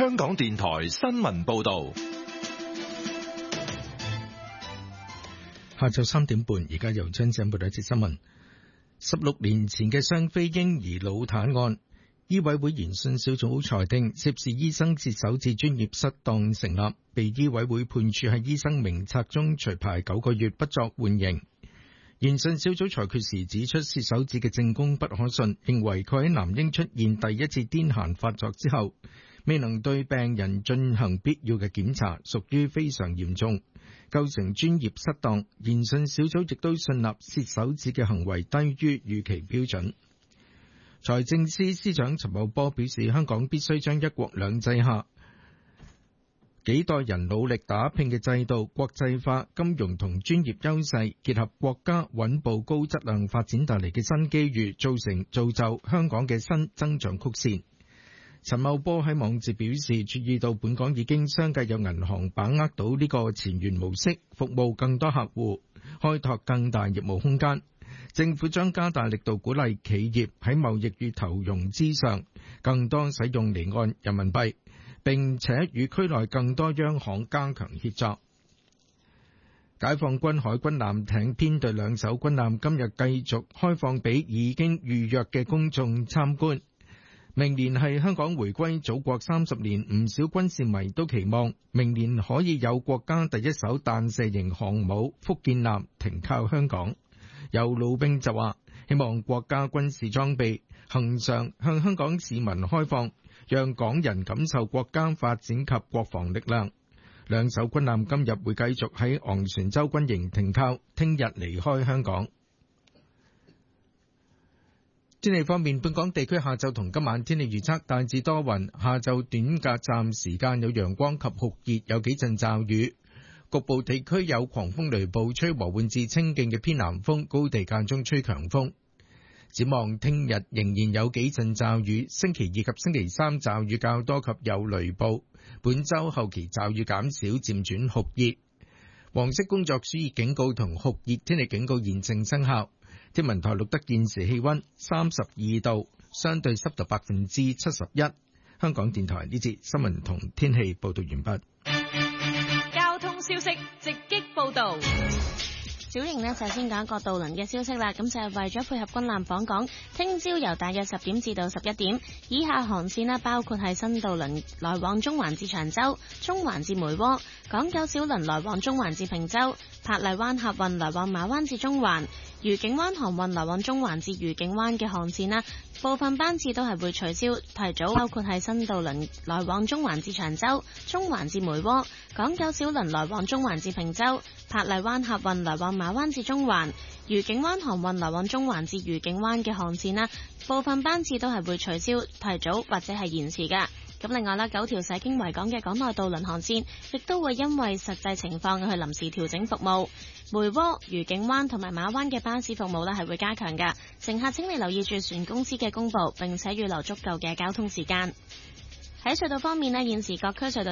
香港電台新聞報道。 下晝3點半，而家由張振報道一節新聞。16年前嘅雙非嬰兒腦癱案，醫委會研訊小組裁定涉事醫生切手指專業失當成立，被醫委會判處喺醫生名冊中除牌9個月，不作緩刑。研訊小組裁決時指出，切手指嘅證供不可信，認為佢喺男嬰出現第一次癲癇發作之後，未能對病人進行必要嘅檢查，屬於非常嚴重，構成專業失當。研訊小組亦都信納切手指嘅行為低於預期標準。財政司司長陳茂波表示，香港必須將一國兩制下幾代人努力打拼嘅制度、國際化、金融同專業優勢，結合國家穩步高質量發展帶嚟嘅新機遇，造就香港嘅新增長曲線。陳茂波喺網誌表示，注意到本港已經相繼有銀行把握到呢個前沿模式，服務更多客戶，開拓更大業務空間。政府將加大力度鼓勵企業喺貿易與投融資上更多使用離岸人民幣，並且與區內更多央行加強協作。解放軍海軍艦艇編隊2艘軍艦今日繼續開放俾已經預約嘅公眾參觀。明年係香港回歸祖國30年，唔少軍事迷都期望明年可以有國家第一艘彈射型航母福建艦停靠香港。有老兵就話，希望國家軍事裝備恆常向香港市民開放，讓港人感受國家發展及國防力量。2艘軍艦今日會繼續喺昂船洲軍營停靠，聽日離開香港。天氣方面，本港地區下晝同今晚天氣預測大致多雲，下晝短暫時間有陽光及酷熱，有幾陣驟雨，局部地區有狂風雷暴，吹和緩至清勁嘅偏南風，高地間中吹強風。展望聽日仍然有幾陣驟雨，星期2及星期3驟雨較多及有雷暴，本週後期驟雨減少，漸轉酷熱。黃色工作暑熱警告同酷熱天氣警告現正生效。天文台錄得現時氣溫32度，相對濕度71%。香港電台呢節新聞同天氣報道完畢。 交通消息直擊報道。小瑩呢，就先講一個渡輪嘅消息啦，咁就係為咗配合軍艦訪港，聽朝由大約10點至到11點，以下航線呢，包括係新渡輪來往中環至長洲、中環至梅窩、港九小輪來往中環至坪洲、珀麗灣客運來往馬灣至中環、愉景灣航運來往中環至愉景灣嘅航線啦，部分班次都係會取消提早，包括係新渡輪來往中環至長洲、中環至梅窩、港九小輪來往中環至坪洲、珀麗灣客運來往馬灣至中環、愉景灣航運來往中環至愉景灣嘅航線啦，部分班次都係會取消提早或者係延遲㗎。咁另外啦，9條駛經維港嘅港內渡輪航線亦都會因為實際情況去臨時調整服務。梅窩、愉景灣同埋馬灣嘅巴士服務呢係會加強㗎，乘客請你留意住船公司嘅公佈，並且預留足夠嘅交通時間。喺隧道方面呢，現時各區隧道